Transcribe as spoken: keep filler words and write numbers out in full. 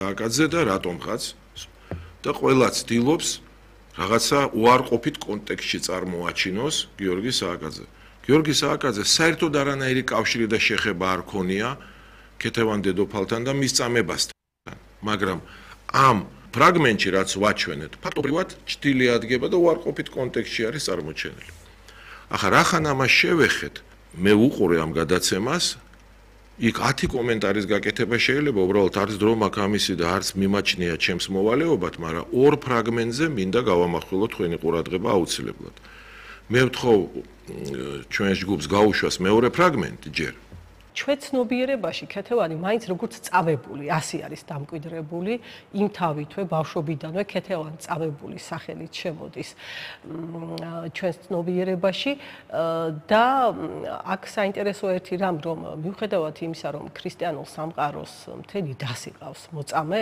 აკაძე და რატომღაც და ყველა ცდილობს რაღაცა უარყოფით კონტექსტში წარმოაჩინოს გიორგი სააკაძე. გიორგი სააკაძე საერთოდ არანაირი კავშირი და შეხება არ ქონია ქეთევან დედოფალთან და მის წამებასთან. მაგრამ ამ ფრაგმენტში რაც ვაჩვენეთ, ფაქტობრივად ჭრილი ადგება და უარყოფით კონტექსტში არის წარმოჩენილი. ახლა რახან ამას შევეხეთ, მე ვუყურე ამ გადაცემას, იქ ათი კომენტარის გაკეთება შეიძლება, უბრალოდ არც დრო მაქვს ამისი და არც მიმაჩნია ჩემს მოვალეობად, მაგრამ ორ ფრაგმენტზე მინდა გავამახვილო თქვენი ყურადღება აუცილებლად. მე ვთხოვ ჩვენს ჯგუფს გაუშვას მეორე ფრაგმენტი ჯერ. ჩვენ ცნობიერებაში ქეთევანი მაინც როგორც წავებული, ასი არის დამკვიდრებული, იმ თავითვე ბავშვობიდანვე ქეთევან წავებული სახელით შემოდის ჩვენ ცნობიერებაში და აქ საინტერესო ერთი რამ, რომ მიუხედავად იმისა, რომ ქრისტიანულ სამყაროს მთელი დასი ყავს მოწამე